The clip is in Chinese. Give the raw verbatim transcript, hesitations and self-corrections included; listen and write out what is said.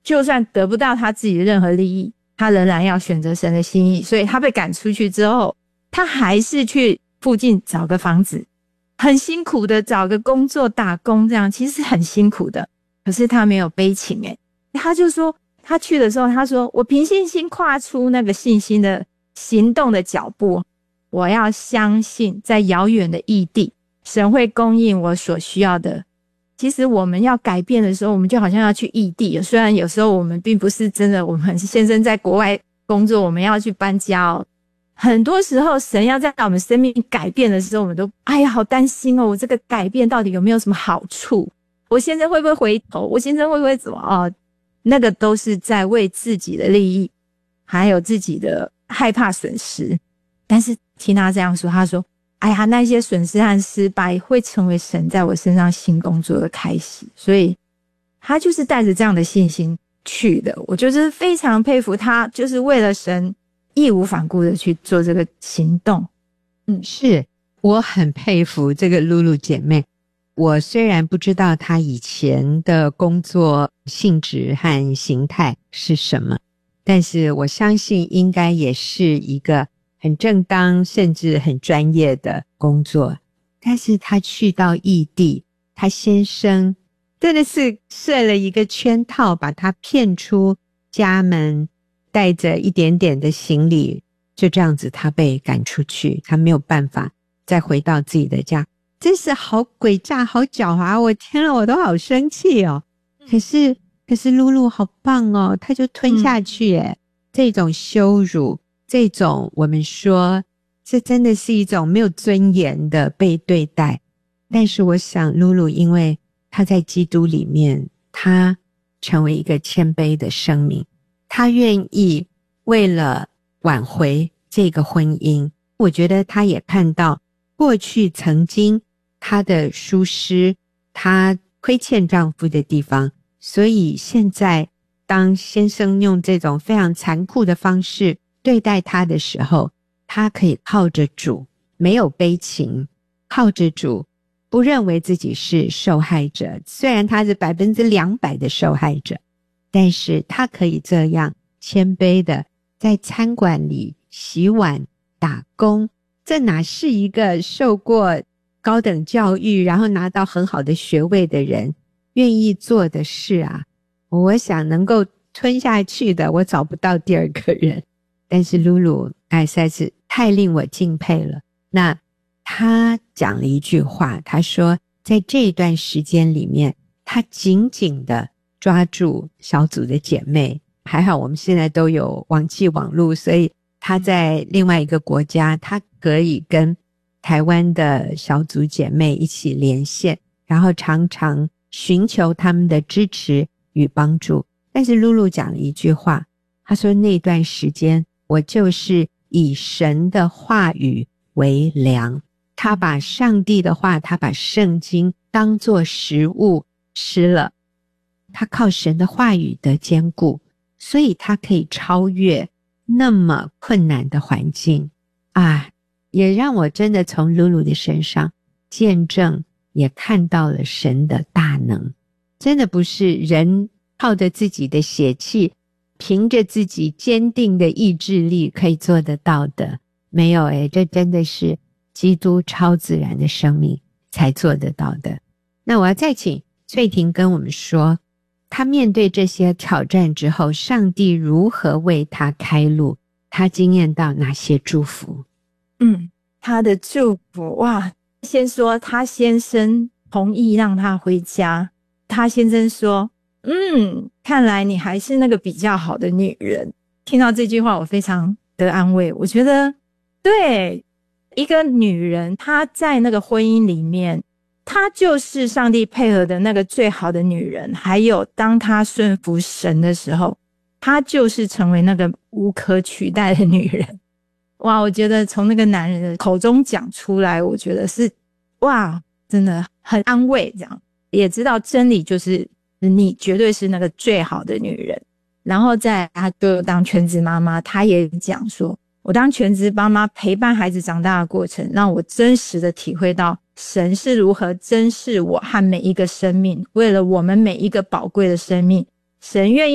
就算得不到他自己的任何利益，他仍然要选择神的心意。所以他被赶出去之后，他还是去附近找个房子，很辛苦的找个工作打工，这样其实很辛苦的。可是他没有悲情诶，他就说他去的时候，他说我凭信心跨出那个信心的行动的脚步，我要相信在遥远的异地，神会供应我所需要的。其实我们要改变的时候，我们就好像要去异地，虽然有时候我们并不是真的，我们先生在国外工作，我们要去搬家哦。很多时候神要在我们生命改变的时候，我们都哎呀好担心哦，我这个改变到底有没有什么好处，我先生会不会回头，我先生会不会怎么哦，那个都是在为自己的利益还有自己的害怕损失。但是听他这样说，他说哎呀，那些损失和失败会成为神在我身上新工作的开始。所以他就是带着这样的信心去的。我就是非常佩服他，就是为了神义无反顾的去做这个行动。 嗯，是，我很佩服这个露露姐妹。我虽然不知道她以前的工作性质和形态是什么，但是我相信应该也是一个很正当甚至很专业的工作。但是她去到异地，她先生真的是设了一个圈套，把她骗出家门，带着一点点的行李，就这样子她被赶出去，她没有办法再回到自己的家。真是好诡诈好狡猾，我听了我都好生气哦。可是可是露露好棒哦，她就吞下去耶、嗯、这种羞辱，这种我们说这真的是一种没有尊严的被对待。但是我想露露因为她在基督里面，她成为一个谦卑的生命，她愿意为了挽回这个婚姻。我觉得她也看到过去曾经她的疏失，她亏欠丈夫的地方，所以现在当先生用这种非常残酷的方式对待她的时候，她可以靠着主，没有悲情，靠着主，不认为自己是受害者。虽然她是百分之两百的受害者，但是她可以这样谦卑的在餐馆里洗碗打工。这哪是一个受过高等教育然后拿到很好的学位的人愿意做的事啊。我想能够吞下去的，我找不到第二个人。但是露露哎，实在是太令我敬佩了。那她讲了一句话，她说在这段时间里面，她紧紧的抓住小组的姐妹，还好我们现在都有网际网络，所以她在另外一个国家，她可以跟台湾的小组姐妹一起连线，然后常常寻求他们的支持与帮助。但是露露讲了一句话，她说那段时间我就是以神的话语为粮，她把上帝的话，她把圣经当作食物吃了，她靠神的话语的坚固，所以她可以超越那么困难的环境啊，也让我真的从露露的身上见证，也看到了神的大能。真的不是人靠着自己的血气，凭着自己坚定的意志力可以做得到的，没有诶，这真的是基督超自然的生命才做得到的。那我要再请翠婷跟我们说，他面对这些挑战之后，上帝如何为他开路，他经验到哪些祝福？ 嗯，他的祝福哇，先说他先生同意让他回家，他先生说嗯，看来你还是那个比较好的女人。听到这句话我非常的安慰，我觉得对，一个女人她在那个婚姻里面，她就是上帝配合的那个最好的女人，还有当她顺服神的时候，她就是成为那个无可取代的女人。哇，我觉得从那个男人的口中讲出来，我觉得是哇，真的很安慰，这样也知道真理就是你绝对是那个最好的女人。然后再她就当全职妈妈，她也讲说，我当全职妈妈陪伴孩子长大的过程，让我真实的体会到神是如何珍视我和每一个生命，为了我们每一个宝贵的生命，神愿意